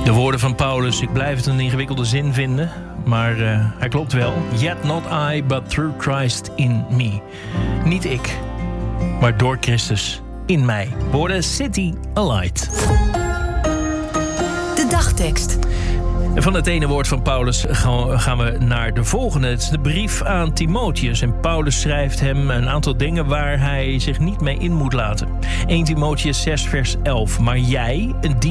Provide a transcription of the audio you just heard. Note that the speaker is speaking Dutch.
De woorden van Paulus, ik blijf het een ingewikkelde zin vinden, maar hij klopt wel. Yet not I, but through Christ in me. Niet ik, maar door Christus in mij. Woorden City Alight. De dagtekst. En van het ene woord van Paulus gaan we naar de volgende. Het is de brief aan Timotheus. En Paulus schrijft hem een aantal dingen waar hij zich niet mee in moet laten. 1 Timotheus 6 vers 11. Maar jij, een